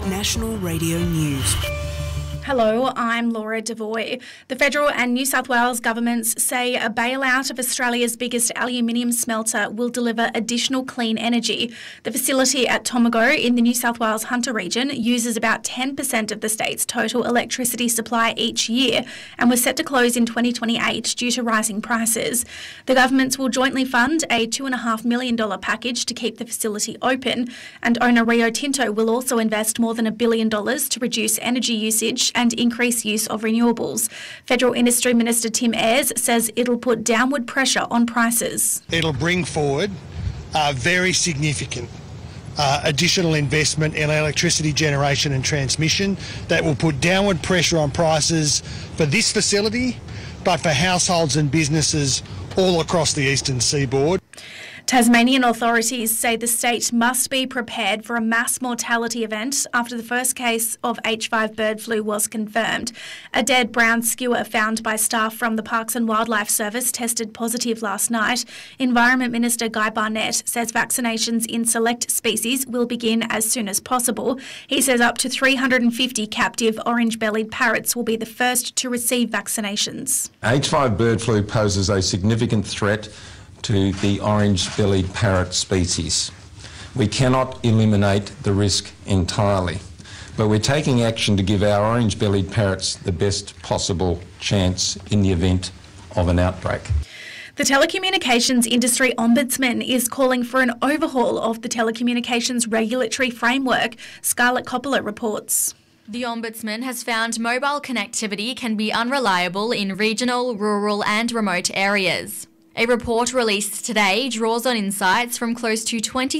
National Radio News. Hello, I'm Laura Devoy. The federal and New South Wales governments say a bailout of Australia's biggest aluminium smelter will deliver additional clean energy. The facility at Tomago in the New South Wales Hunter region uses about 10% of the state's total electricity supply each year and was set to close in 2028 due to rising prices. The governments will jointly fund a $2.5 million package to keep the facility open, and owner Rio Tinto will also invest more than $1 billion to reduce energy usage and increase use of renewables. Federal Industry Minister Tim Ayres says it'll put downward pressure on prices. It'll bring forward very significant additional investment in electricity generation and transmission that will put downward pressure on prices for this facility, but for households and businesses all across the eastern seaboard. Tasmanian authorities say the state must be prepared for a mass mortality event after the first case of H5 bird flu was confirmed. A dead brown skua found by staff from the Parks and Wildlife Service tested positive last night. Environment Minister Guy Barnett says vaccinations in select species will begin as soon as possible. He says up to 350 captive orange-bellied parrots will be the first to receive vaccinations. H5 bird flu poses a significant threat to the orange-bellied parrot species. We cannot eliminate the risk entirely, but we're taking action to give our orange-bellied parrots the best possible chance in the event of an outbreak. The Telecommunications Industry Ombudsman is calling for an overhaul of the telecommunications regulatory framework. Scarlett Coppola reports. The Ombudsman has found mobile connectivity can be unreliable in regional, rural and remote areas. A report released today draws on insights from close to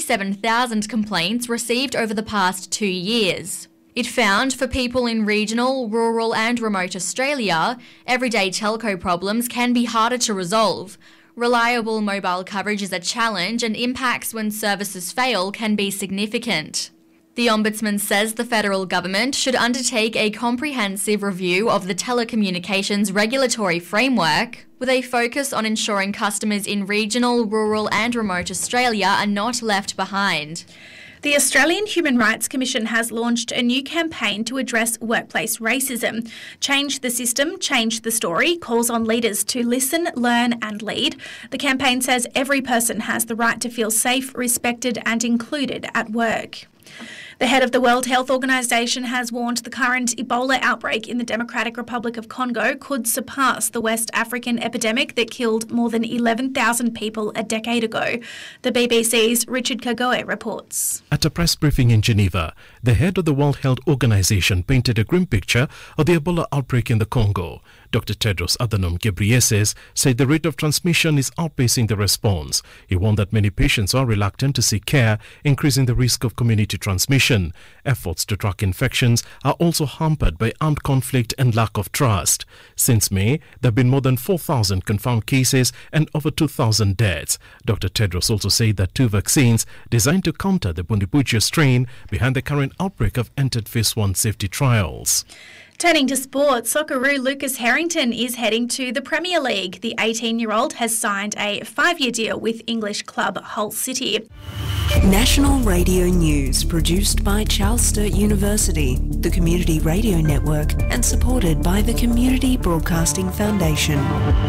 27,000 complaints received over the past 2 years. It found for people in regional, rural and remote Australia, everyday telco problems can be harder to resolve. Reliable mobile coverage is a challenge, and impacts when services fail can be significant. The Ombudsman says the federal government should undertake a comprehensive review of the telecommunications regulatory framework with a focus on ensuring customers in regional, rural and remote Australia are not left behind. The Australian Human Rights Commission has launched a new campaign to address workplace racism. Change the system, change the story calls on leaders to listen, learn and lead. The campaign says every person has the right to feel safe, respected and included at work. The head of the World Health Organization has warned the current Ebola outbreak in the Democratic Republic of Congo could surpass the West African epidemic that killed more than 11,000 people a decade ago. The BBC's Richard Kagoe reports. At a press briefing in Geneva, the head of the World Health Organization painted a grim picture of the Ebola outbreak in the Congo. Dr. Tedros Adhanom Ghebreyesus said the rate of transmission is outpacing the response. He warned that many patients are reluctant to seek care, increasing the risk of community transmission. Efforts to track infections are also hampered by armed conflict and lack of trust. Since May, there have been more than 4,000 confirmed cases and over 2,000 deaths. Dr. Tedros also said that 2 vaccines designed to counter the Bundibugyo strain behind the current outbreak have entered phase 1 safety trials. Turning to sport, Socceroo Lucas Harrington is heading to the Premier League. The 18-year-old has signed a 5-year deal with English club Hull City. National Radio News, produced by Charles Sturt University, the Community Radio Network, and supported by the Community Broadcasting Foundation.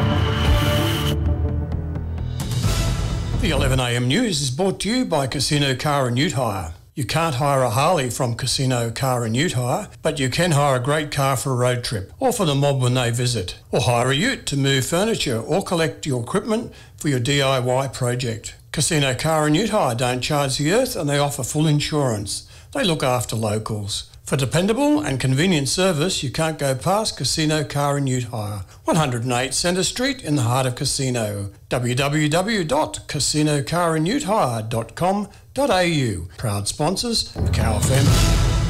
The 11am news is brought to you by Casino Car and Ute Hire. You can't hire a Harley from Casino Car and Ute Hire, but you can hire a great car for a road trip or for the mob when they visit, or hire a ute to move furniture or collect your equipment for your DIY project. Casino Car and Ute Hire don't charge the earth and they offer full insurance. They look after locals. For dependable and convenient service, you can't go past Casino Car and Ute Hire, 108 Centre Street in the heart of Casino. www.casinocarandutehire.com.au. Proud sponsors, Macau FM.